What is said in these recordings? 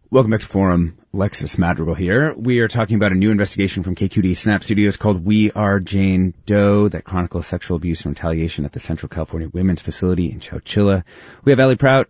Welcome back to Forum. Alexis Madrigal here. We are talking about a new investigation from KQED Snap Studios called We Are Jane Doe that chronicles sexual abuse and retaliation at the Central California Women's Facility in Chowchilla. We have Allie Prout,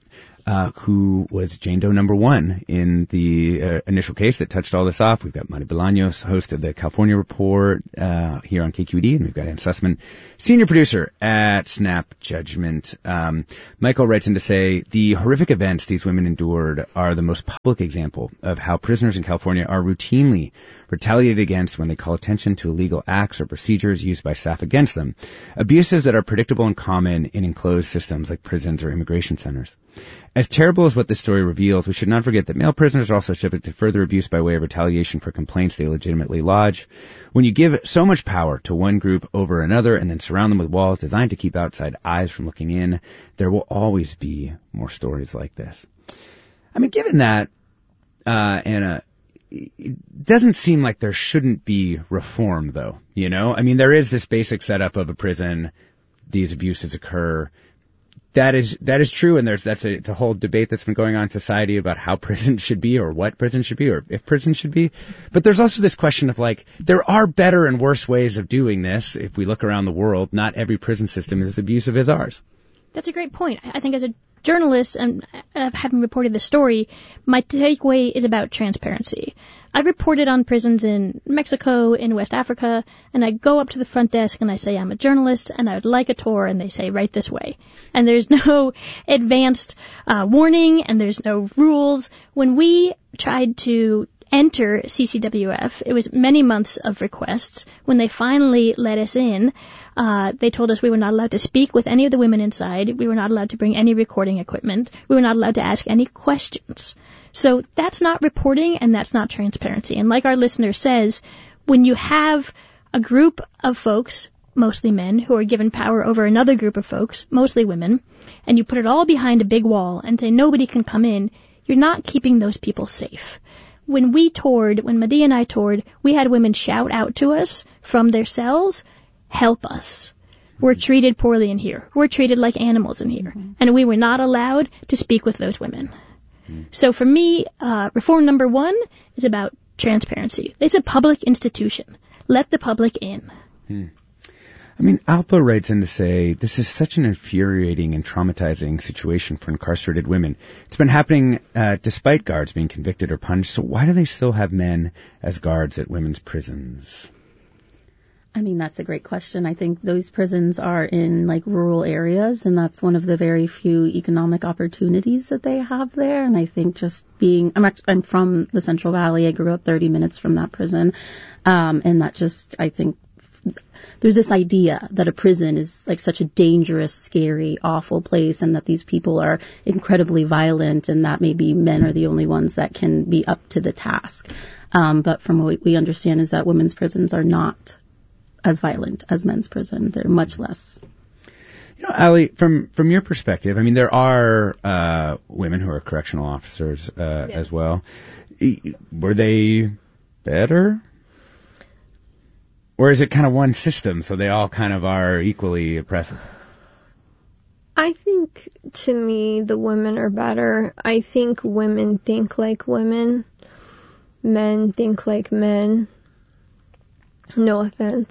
who was Jane Doe number 1 in the initial case that touched all this off. We've got Mari Bolaños, host of the California Report here on KQED, and we've got Ann Sussman, senior producer at Snap Judgment. Michael writes in to say, the horrific events these women endured are the most public example of how prisoners in California are routinely retaliated against when they call attention to illegal acts or procedures used by staff against them, abuses that are predictable and common in enclosed systems like prisons or immigration centers. As terrible as what this story reveals, we should not forget that male prisoners are also subject to further abuse by way of retaliation for complaints they legitimately lodge. When you give so much power to one group over another and then surround them with walls designed to keep outside eyes from looking in, there will always be more stories like this. I mean, given that, Anna, it doesn't seem like there shouldn't be reform, though, you know? I mean, there is this basic setup of a prison. These abuses occur. That is true, and that's a whole debate that's been going on in society about how prison should be or what prison should be or if prison should be. But there's also this question of, like, there are better and worse ways of doing this. If we look around the world, not every prison system is as abusive as ours. That's a great point. I think as a journalist, and having reported the story, my takeaway is about transparency. I reported on prisons in Mexico, in West Africa, and I go up to the front desk and I say, I'm a journalist and I would like a tour, and they say, right this way. And there's no advanced warning, and there's no rules. When we tried to enter CCWF, it was many months of requests. When they finally let us in, they told us we were not allowed to speak with any of the women inside. We were not allowed to bring any recording equipment. We were not allowed to ask any questions. So that's not reporting, and that's not transparency. And like our listener says, when you have a group of folks, mostly men, who are given power over another group of folks, mostly women, and you put it all behind a big wall and say nobody can come in, you're not keeping those people safe. When Madi and I toured, we had women shout out to us from their cells, help us. We're treated poorly in here. We're treated like animals in here. And we were not allowed to speak with those women. So for me, reform number 1 is about transparency. It's a public institution. Let the public in. I mean, Alpa writes in to say, this is such an infuriating and traumatizing situation for incarcerated women. It's been happening despite guards being convicted or punished, so why do they still have men as guards at women's prisons? I mean, that's a great question. I think those prisons are in like rural areas, and that's one of the very few economic opportunities that they have there. And I think just I'm from the Central Valley. I grew up 30 minutes from that prison. And that just, I think, there's this idea that a prison is like such a dangerous, scary, awful place, and that these people are incredibly violent, and that maybe men are the only ones that can be up to the task. But from what we understand is that women's prisons are not as violent as men's prison. They're much less. You know, Allie, from your perspective, I mean, there are women who are correctional officers as well. Were they better? Or is it kind of one system, so they all kind of are equally oppressive? I think, to me, the women are better. I think women think like women. Men think like men. No offense.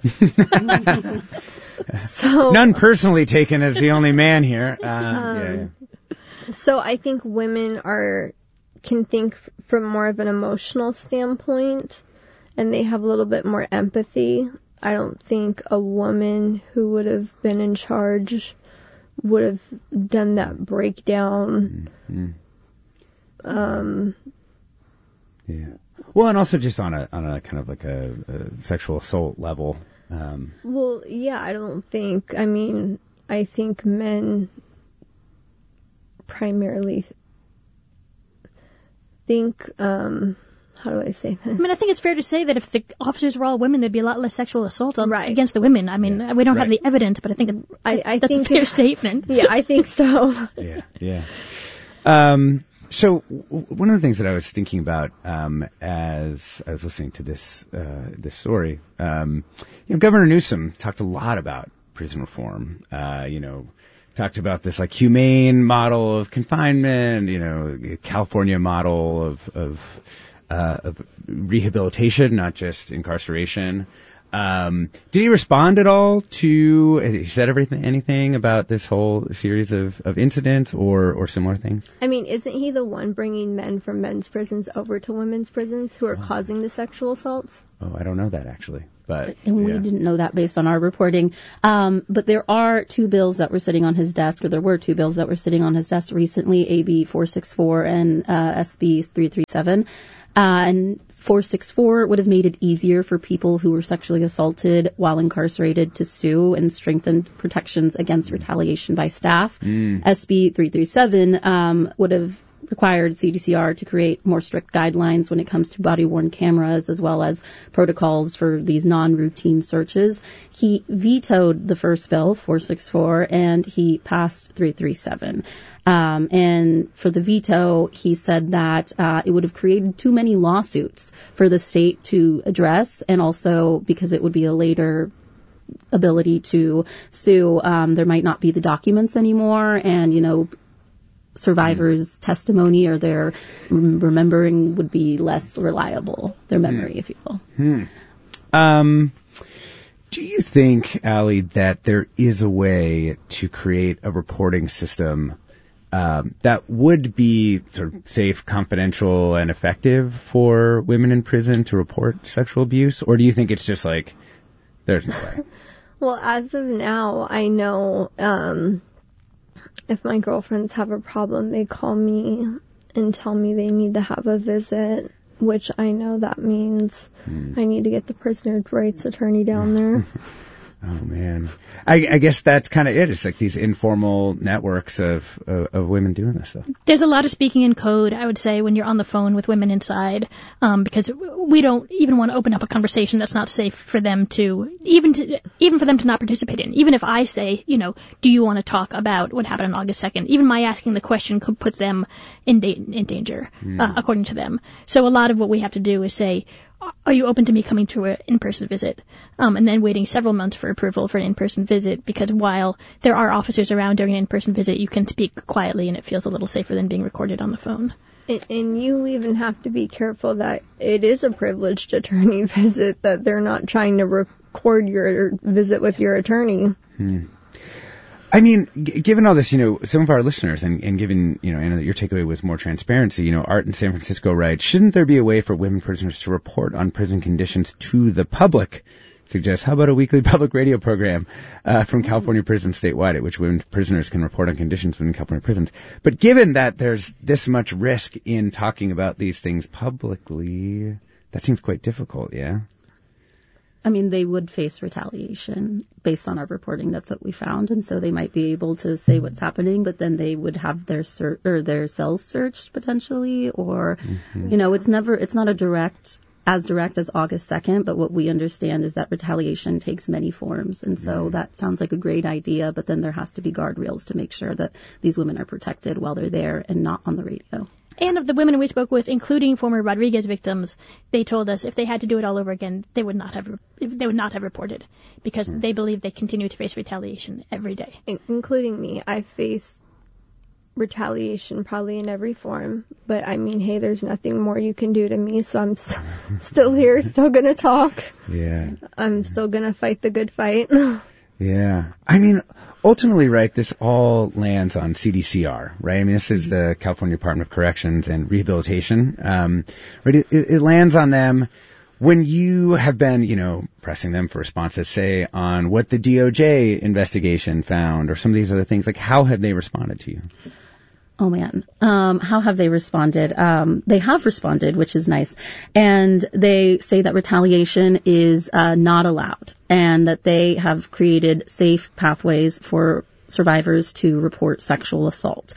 So, none personally taken as the only man here. Yeah. So I think women can think from more of an emotional standpoint, and they have a little bit more empathy. I don't think a woman who would have been in charge would have done that breakdown. Yeah. Well, and also just on a kind of like a sexual assault level. Well, yeah, I think men primarily think, how do I say this? I mean, I think it's fair to say that if the officers were all women, there'd be a lot less sexual assault against the women. I mean, we don't have the evidence, but I think that's a fair statement. Yeah, I think so. Yeah. So one of the things that I was thinking about as I was listening to this story, Governor Newsom talked a lot about prison reform, talked about this like humane model of confinement, you know, California model of rehabilitation, not just incarceration. Did he respond at all to, he said anything about this whole series of incidents or similar things? I mean, isn't he the one bringing men from men's prisons over to women's prisons who are causing the sexual assaults? Oh, I don't know that actually. But we didn't know that based on our reporting. But there are two bills that were sitting on his desk, or there were two bills that were sitting on his desk recently, AB 464 and SB 337. And 464 would have made it easier for people who were sexually assaulted while incarcerated to sue and strengthened protections against retaliation by staff. SB 337 would have required CDCR to create more strict guidelines when it comes to body-worn cameras, as well as protocols for these non-routine searches. He vetoed the first bill, 464, and he passed 337. And for the veto, he said that it would have created too many lawsuits for the state to address, and also because it would be a later ability to sue, there might not be the documents anymore, and, you know, survivors' testimony or their remembering would be less reliable, their memory, if you will. Do you think, Allie, that there is a way to create a reporting system that would be sort of safe, confidential, and effective for women in prison to report sexual abuse? Or do you think it's just like, there's no way? Well, as of now, I know if my girlfriends have a problem, they call me and tell me they need to have a visit, which I know that means I need to get the prisoner's rights attorney down there. Oh, man. I guess that's kind of it. It's like these informal networks of women doing this stuff. There's a lot of speaking in code, I would say, when you're on the phone with women inside, because we don't even want to open up a conversation that's not safe for them to, even for them to not participate in. Even if I say, you know, do you want to talk about what happened on August 2nd? Even my asking the question could put them in danger, according to them. So a lot of what we have to do is say, are you open to me coming to an in-person visit? And then waiting several months for approval for an in-person visit, because while there are officers around during an in-person visit, you can speak quietly and it feels a little safer than being recorded on the phone. And you even have to be careful that it is a privileged attorney visit, that they're not trying to record your visit with your attorney. I mean, given all this, you know, some of our listeners, and given, you know, Anna, that your takeaway was more transparency, you know, Art in San Francisco writes, shouldn't there be a way for women prisoners to report on prison conditions to the public? Suggests, how about a weekly public radio program from California prisons statewide, at which women prisoners can report on conditions within California prisons? But given that there's this much risk in talking about these things publicly, that seems quite difficult, yeah? I mean, they would face retaliation based on our reporting. That's what we found. And so they might be able to say what's happening, but then they would have their cells searched potentially, or, you know, it's not as direct as August 2nd, but what we understand is that retaliation takes many forms. And so that sounds like a great idea, but then there has to be guardrails to make sure that these women are protected while they're there and not on the radio. And of the women we spoke with, including former Rodriguez victims, they told us if they had to do it all over again, they would not have reported, because they believe they continue to face retaliation every day. Including me. I face retaliation probably in every form, but I mean, hey, there's nothing more you can do to me, so I'm still here, still gonna talk. Yeah. I'm still gonna fight the good fight. Yeah. I mean, ultimately, right, this all lands on CDCR, right? I mean, this is the California Department of Corrections and Rehabilitation. Right? It lands on them. When you have been, you know, pressing them for responses, say, on what the DOJ investigation found or some of these other things, like, how have they responded to you? Oh, man. How have they responded? They have responded, which is nice. And they say that retaliation is not allowed, and that they have created safe pathways for survivors to report sexual assault.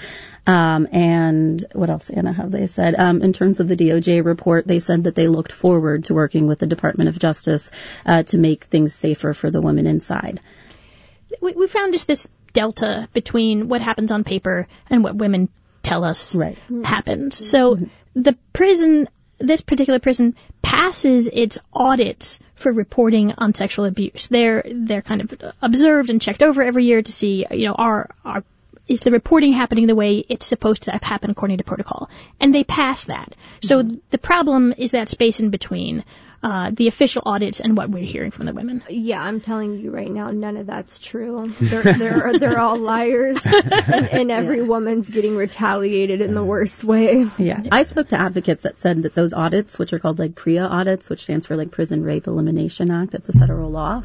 And what else, Anna, have they said? In terms of the DOJ report, they said that they looked forward to working with the Department of Justice to make things safer for the women inside. We found just this delta between what happens on paper and what women tell us happens. So this particular prison passes its audits for reporting on sexual abuse. They're kind of observed and checked over every year to see, you know, are is the reporting happening the way it's supposed to happen according to protocol? And they pass that. So the problem is that space in between the official audits and what we're hearing from the women. Yeah, I'm telling you right now, none of that's true. They're all liars, and every woman's getting retaliated in the worst way. Yeah, I spoke to advocates that said that those audits, which are called like PREA audits, which stands for like Prison Rape Elimination Act at the federal law.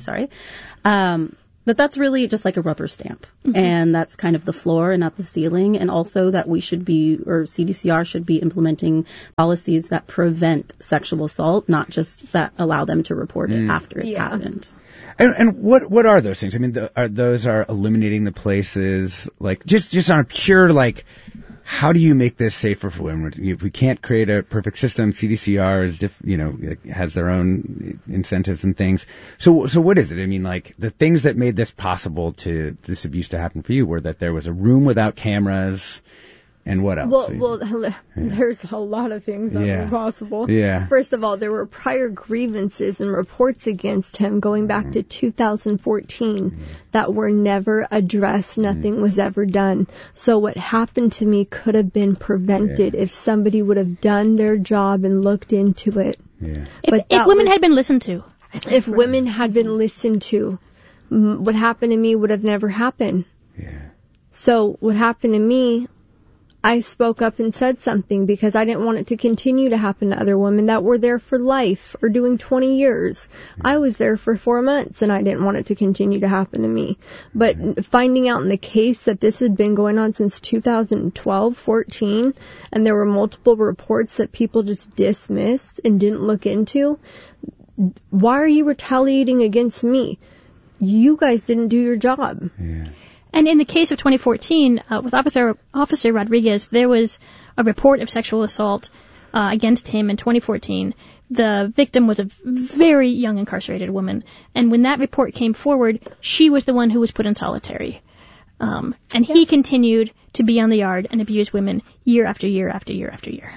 That's really just like a rubber stamp. And that's kind of the floor and not the ceiling. And also that we should be, or CDCR should be implementing policies that prevent sexual assault, not just that allow them to report it after it's happened. And what are those things? I mean, those are eliminating the places, like just on a pure, like, how do you make this safer for women? If we can't create a perfect system, CDCR is, has their own incentives and things. So what is it? I mean, like, the things that made this possible to this abuse to happen for you were that there was a room without cameras, and what else? There's a lot of things that were possible. Yeah. First of all, there were prior grievances and reports against him going back to 2014 that were never addressed. Nothing was ever done. So what happened to me could have been prevented if somebody would have done their job and looked into it. Yeah. If women had been listened to. If women had been listened to, what happened to me would have never happened. Yeah. So what happened to me, I spoke up and said something because I didn't want it to continue to happen to other women that were there for life or doing 20 years. I was there for 4 months and I didn't want it to continue to happen to me. But finding out in the case that this had been going on since 2012, 14, and there were multiple reports that people just dismissed and didn't look into, why are you retaliating against me? You guys didn't do your job. Yeah. And in the case of 2014, with Officer Rodriguez, there was a report of sexual assault against him in 2014. The victim was a very young incarcerated woman. And when that report came forward, she was the one who was put in solitary. And he continued to be on the yard and abuse women year after year after year after year.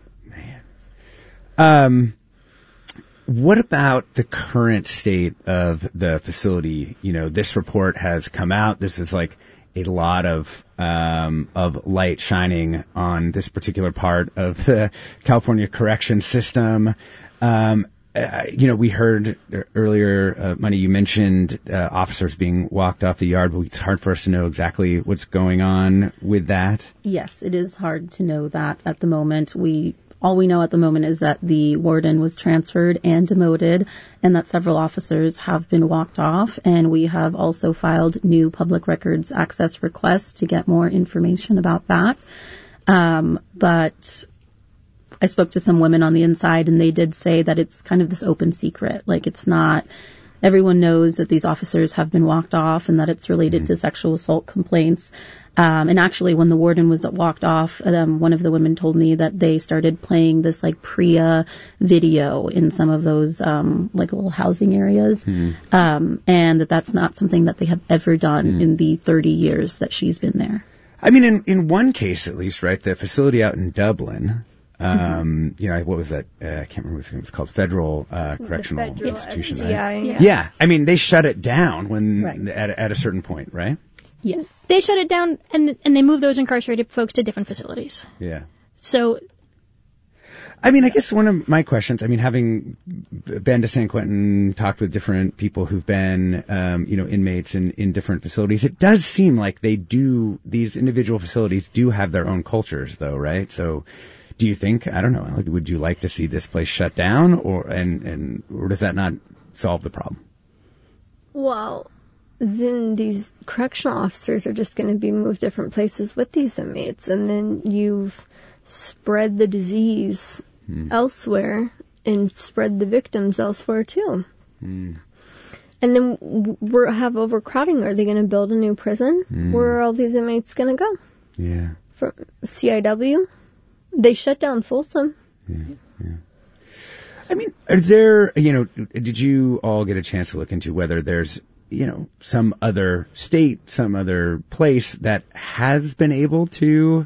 Man. What about the current state of the facility? This report has come out. This is like a lot of light shining on this particular part of the California correction system. We heard earlier, Money, you mentioned officers being walked off the yard, but it's hard for us to know exactly what's going on with that. Yes, it is hard to know that at the moment. All we know at the moment is that the warden was transferred and demoted and that several officers have been walked off. And we have also filed new public records access requests to get more information about that. But I spoke to some women on the inside and they did say that it's kind of this open secret. Like, it's not, everyone knows that these officers have been walked off and that it's related to sexual assault complaints. And actually, when the warden was walked off, one of the women told me that they started playing this like PREA video in some of those like little housing areas, and that's not something that they have ever done in the 30 years that she's been there. I mean, in one case at least, right? The facility out in Dublin. What was that? I can't remember what it was called. Federal Correctional Institution. Right? Yeah. I mean, they shut it down at a certain point, right? Yes. They shut it down and they moved those incarcerated folks to different facilities. Yeah. So, I mean, I guess one of my questions, I mean, having been to San Quentin, talked with different people who've been, inmates in different facilities, it does seem like these individual facilities do have their own cultures though, right? So, do you think, I don't know, would you like to see this place shut down or does that not solve the problem? Well, then these correctional officers are just going to be moved different places with these inmates, and then you've spread the disease elsewhere and spread the victims elsewhere too. And then we have overcrowding. Are they going to build a new prison? Where are all these inmates going to go? Yeah. From CIW? They shut down Folsom. Yeah. I mean, are there, did you all get a chance to look into whether there's, some other state, some other place that has been able to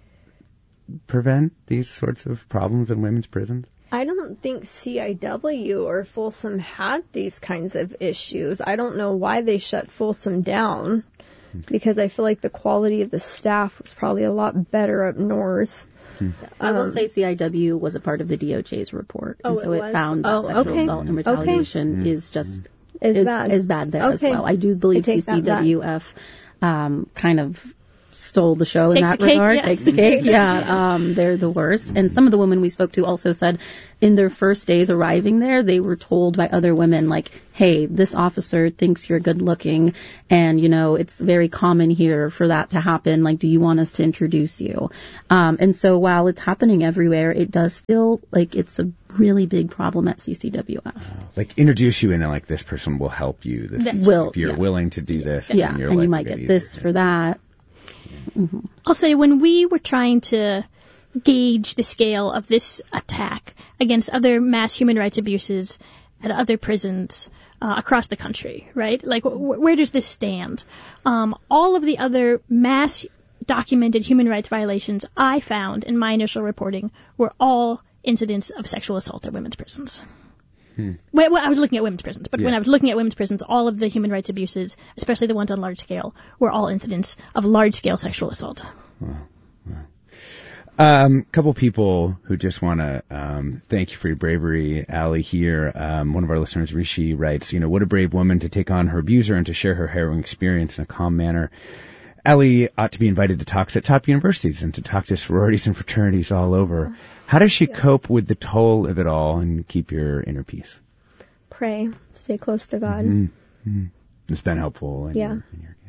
prevent these sorts of problems in women's prisons? I don't think CIW or Folsom had these kinds of issues. I don't know why they shut Folsom down. because I feel like the quality of the staff was probably a lot better up north. I will say CIW was a part of the DOJ's report, and so it found that Oh, sexual okay. assault and retaliation Okay. is just Is bad there as Okay. well. I do believe I take that back. CCWF kind of stole the show in Takes that the cake, regard. yeah. Takes the cake, yeah. They're the worst. And some of the women we spoke to also said in their first days arriving there, they were told by other women, like, hey, this officer thinks you're good looking, and, you know, it's very common here for that to happen. Like, do you want us to introduce you? And so while it's happening everywhere, it does feel like it's a really big problem at CCWF. Like introduce you in, and like this person will help you. This if you're willing to do this, Yeah, then your and life you will might get this for that. I'll say when we were trying to gauge the scale of this attack against other mass human rights abuses at other prisons across the country, right? Like, where does this stand? All of the other mass documented human rights violations I found in my initial reporting were all incidents of sexual assault at women's prisons. Well, I was looking at women's prisons, but when I was looking at women's prisons, all of the human rights abuses, especially the ones on large scale, were all incidents of large-scale sexual assault. Couple people who just want to thank you for your bravery. Allie here, one of our listeners, Rishi, writes, you know, what a brave woman to take on her abuser and to share her harrowing experience in a calm manner. Allie ought to be invited to talks at top universities and to talk to sororities and fraternities all over. How does she cope with the toll of it all and keep your inner peace? Pray. Stay close to God. Mm-hmm. It's been helpful. Yeah.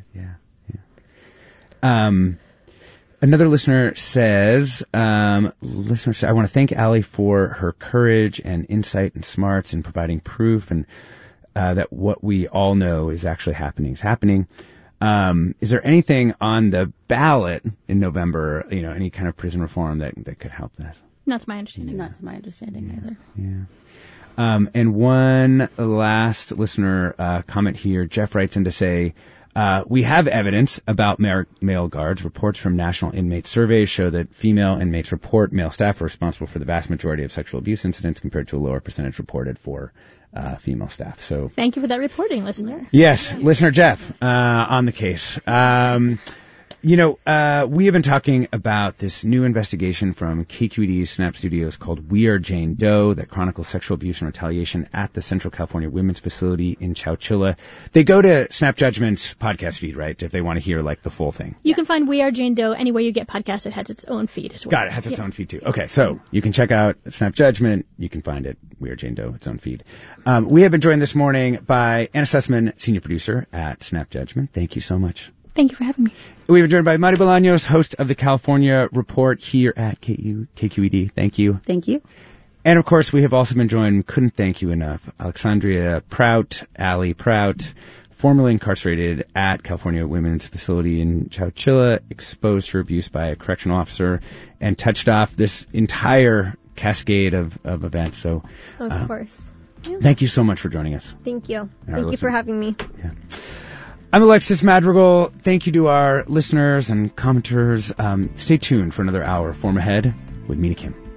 Another listener says, I want to thank Allie for her courage and insight and smarts in providing proof and that what we all know is actually happening is happening. Is there anything on the ballot in November, you know, any kind of prison reform that could help that? Not to my understanding. Not to my understanding either. Yeah. And one last listener comment here. Jeff writes in to say, we have evidence about male guards. Reports from national inmate surveys show that female inmates report male staff are responsible for the vast majority of sexual abuse incidents compared to a lower percentage reported for female staff. So thank you for that reporting, listener. Yes, listener Jeff, on the case. You know, we have been talking about this new investigation from KQED's Snap Studios called We Are Jane Doe that chronicles sexual abuse and retaliation at the Central California Women's Facility in Chowchilla. They go to Snap Judgment's podcast feed, right, if they want to hear, like, the full thing. You can find We Are Jane Doe anywhere you get podcasts. It has its own feed as well. Got it. It has its own feed, too. Okay, so you can check out Snap Judgment. You can find it, We Are Jane Doe, its own feed. We have been joined this morning by Anna Sussman, senior producer at Snap Judgment. Thank you so much. Thank you for having me. We've been joined by Mari Bolaños, host of the California Report here at KQED. Thank you. Thank you. And, of course, we have also been joined, couldn't thank you enough, Alexandria Prout, Allie Prout, formerly incarcerated at California Women's Facility in Chowchilla, exposed for abuse by a correctional officer, and touched off this entire cascade of events. So, Of course. Yeah. Thank you so much for joining us. Thank you. Thank you for having me. Yeah. I'm Alexis Madrigal. Thank you to our listeners and commenters. Stay tuned for another hour of Form Ahead with Mina Kim.